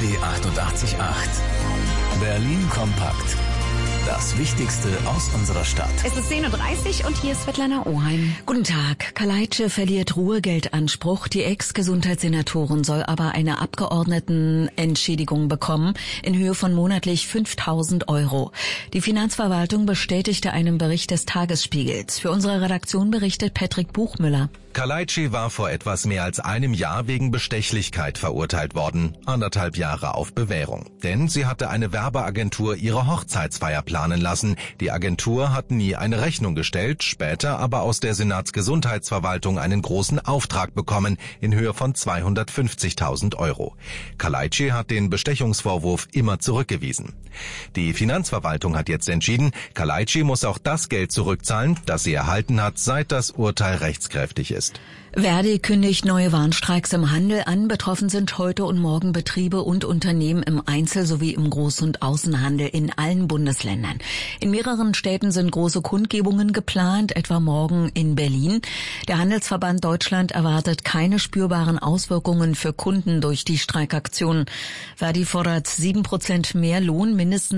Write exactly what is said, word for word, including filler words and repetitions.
B achtundachtzig Komma acht. Berlin kompakt. Das Wichtigste aus unserer Stadt. Es ist zehn Uhr dreißig und hier ist Svetlana Oheim. Guten Tag. Kalajdzic verliert Ruhegeldanspruch. Die Ex-Gesundheitssenatorin soll aber eine Abgeordnetenentschädigung bekommen in Höhe von monatlich fünftausend Euro. Die Finanzverwaltung bestätigte einen Bericht des Tagesspiegels. Für unsere Redaktion berichtet Patrick Buchmüller. Kalajdzic war vor etwas mehr als einem Jahr wegen Bestechlichkeit verurteilt worden. Anderthalb Jahre auf Bewährung. Denn sie hatte eine Werbeagentur ihre Hochzeitsfeier planen lassen. Die Agentur hat nie eine Rechnung gestellt, später aber aus der Senatsgesundheitsverwaltung einen großen Auftrag bekommen in Höhe von zweihundertfünfzigtausend Euro. Kalajdzic hat den Bestechungsvorwurf immer zurückgewiesen. Die Finanzverwaltung hat jetzt entschieden, Kalajdzic muss auch das Geld zurückzahlen, das sie erhalten hat, seit das Urteil rechtskräftig ist. Verdi kündigt neue Warnstreiks im Handel an. Betroffen sind heute und morgen Betriebe und Unternehmen im Einzel- sowie im Groß- und Außenhandel in allen Bundesländern. In mehreren Städten sind große Kundgebungen geplant, etwa morgen in Berlin. Der Handelsverband Deutschland erwartet keine spürbaren Auswirkungen für Kunden durch die Streikaktion. Verdi fordert sieben Prozent mehr Lohn, mindestens